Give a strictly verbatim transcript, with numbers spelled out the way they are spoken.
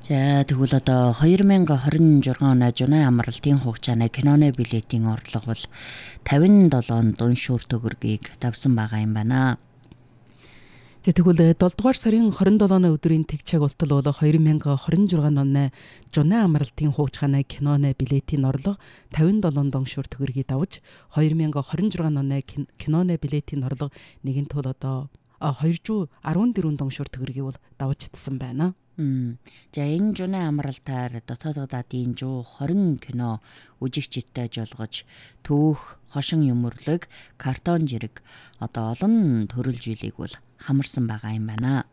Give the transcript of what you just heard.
За тэгвэл одоо хоёр мянга хорин жургаан оны Жунаа амралтын хугацааны киноны билетийн орлого бол тавин долоон дун шүүр төгрөгийг давсан байгаа юм байна. За тэгвэл долоо дугаар сарын хорин долооны өдрийн тэг чагуултал бол хоёр мянга хорин жургаан оны Жунаа амралтын хугацааны киноны билетийн орлого тавин долоон дун шүүр төгрөгийг давж хоёр мянга хорин жургаан оны киноны билетийн орлого нэгэн тул одоо хоёр зуун арван дөрвөн дун шүүр төгрөгийг бол давж татсан байна. За энэ Жунаа амралтаар дотоод гадаадын зуун хорин кино үжигчдтэй жолгож түүх, хошин юмөрлөг, картон жирэг одоо олон төрөл зүйлийг бол хамарсан байгаа юм байна.